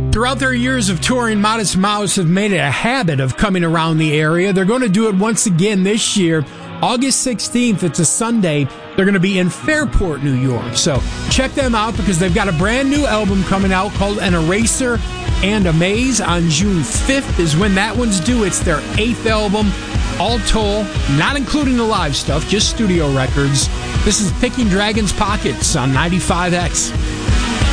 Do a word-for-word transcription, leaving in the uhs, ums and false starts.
Throughout their years of touring, Modest Mouse have made it a habit of coming around the area. They're going to do it once again this year. August sixteenth, it's a Sunday. They're going to be in Fairport, New York. So check them out because they've got a brand new album coming out called An Eraser and a Maze. On June fifth is when that one's due. It's their eighth album, all told, not including the live stuff, just studio records. This is Picking Dragon's Pockets on ninety-five X.